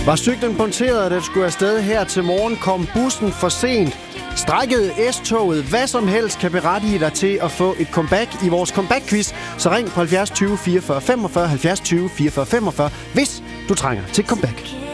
Var cyklen punkteret, da du skulle afsted her til morgen? Kom bussen for sent? Strækkede S-toget? Hvad som helst kan berettige dig til at få et comeback i vores comeback-quiz. Så ring på 70 20 44 45, 70 20 44 45, hvis du trænger til comeback.